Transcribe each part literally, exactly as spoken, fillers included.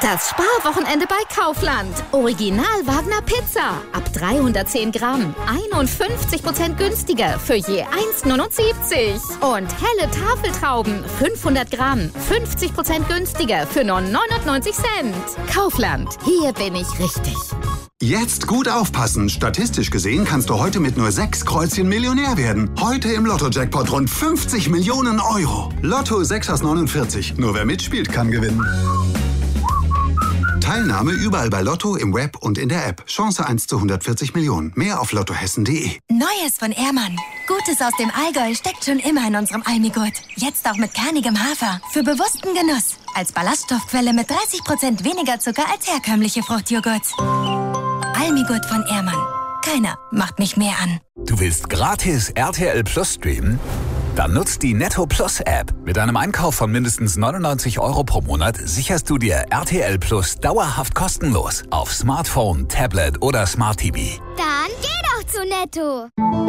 Das Sparwochenende bei Kaufland. Original Wagner Pizza. Ab dreihundertzehn Gramm. einundfünfzig Prozent günstiger für je eins Komma neunundsiebzig. Und helle Tafeltrauben. fünfhundert Gramm. fünfzig Prozent günstiger für nur neunundneunzig Cent. Kaufland. Hier bin ich richtig. Jetzt gut aufpassen. Statistisch gesehen kannst du heute mit nur sechs Kreuzchen Millionär werden. Heute im Lotto-Jackpot rund fünfzig Millionen Euro. Lotto sechs aus neunundvierzig. Nur wer mitspielt, kann gewinnen. Teilnahme überall bei Lotto, im Web und in der App. Chance eins zu hundertvierzig Millionen. Mehr auf lottohessen punkt de. Neues von Ehrmann. Gutes aus dem Allgäu steckt schon immer in unserem Almigurt. Jetzt auch mit kernigem Hafer. Für bewussten Genuss. Als Ballaststoffquelle mit dreißig Prozent weniger Zucker als herkömmliche Fruchtjoghurt. Almigurt von Ehrmann. Keiner macht mich mehr an. Du willst gratis R T L Plus streamen? Dann nutzt die Netto Plus App. Mit einem Einkauf von mindestens neunundneunzig Euro pro Monat sicherst du dir R T L Plus dauerhaft kostenlos auf Smartphone, Tablet oder Smart T V. Dann geh doch zu Netto.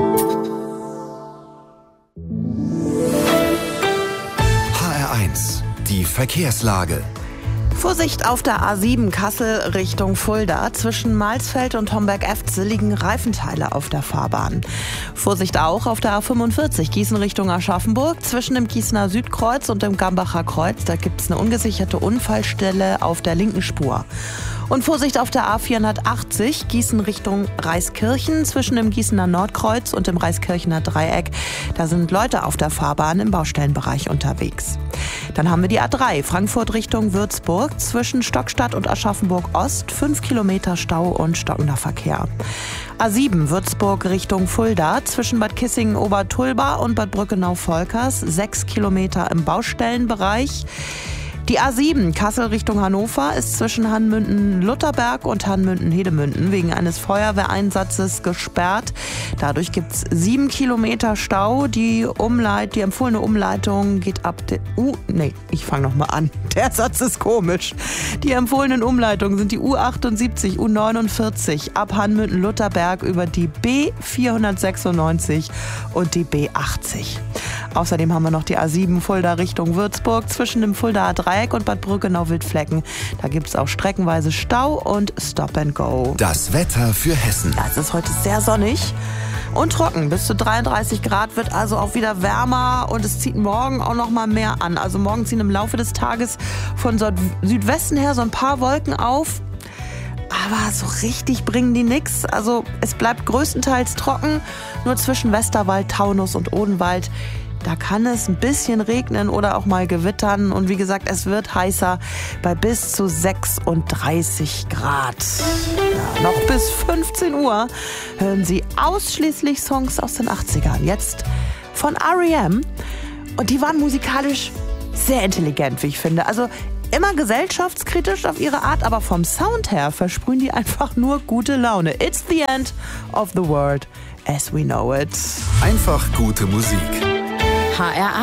H R eins, die Verkehrslage. Vorsicht auf der A sieben Kassel Richtung Fulda. Zwischen Malsfeld und Homberg-Efze liegen Reifenteile auf der Fahrbahn. Vorsicht auch auf der A fünfundvierzig Gießen Richtung Aschaffenburg. Zwischen dem Gießener Südkreuz und dem Gambacher Kreuz. Da gibt es eine ungesicherte Unfallstelle auf der linken Spur. Und Vorsicht auf der A vierhundertachtzig Gießen Richtung Reiskirchen. Zwischen dem Gießener Nordkreuz und dem Reiskirchener Dreieck. Da sind Leute auf der Fahrbahn im Baustellenbereich unterwegs. Dann haben wir die A drei Frankfurt Richtung Würzburg. Zwischen Stockstadt und Aschaffenburg Ost fünf Kilometer Stau und stockender Verkehr. A sieben Würzburg Richtung Fulda. Zwischen Bad Kissingen-Obertulba und Bad Brückenau-Volkers sechs Kilometer im Baustellenbereich. Die A sieben Kassel Richtung Hannover ist zwischen Hanmünden-Lutherberg und Hanmünden-Hedemünden wegen eines Feuerwehreinsatzes gesperrt. Dadurch gibt es sieben Kilometer Stau. Die Umleit, die empfohlene Umleitung geht ab der U... Nee, ich fange nochmal an. Der Satz ist komisch. Die empfohlenen Umleitungen sind die U achtundsiebzig, U neunundvierzig ab Hanmünden-Lutherberg über die B vierhundertsechsundneunzig und die B achtzig. Außerdem haben wir noch die A sieben Fulda Richtung Würzburg zwischen dem Fuldaer Dreieck und Bad Brückenau-Wildflecken. Da gibt es auch streckenweise Stau und Stop and Go. Das Wetter für Hessen. Ja, es ist heute sehr sonnig und trocken. Bis zu dreiunddreißig Grad, wird also auch wieder wärmer und es zieht morgen auch noch mal mehr an. Also morgen ziehen im Laufe des Tages von Südwesten her so ein paar Wolken auf. Aber so richtig bringen die nichts. Also es bleibt größtenteils trocken. Nur zwischen Westerwald, Taunus und Odenwald. Da kann es ein bisschen regnen oder auch mal gewittern. Und wie gesagt, es wird heißer bei bis zu sechsunddreißig Grad. Ja, noch bis fünfzehn Uhr hören Sie ausschließlich Songs aus den achtzigern. Jetzt von R E M. Und die waren musikalisch sehr intelligent, wie ich finde. Also immer gesellschaftskritisch auf ihre Art, aber vom Sound her versprühen die einfach nur gute Laune. It's the end of the world as we know it. Einfach gute Musik. H R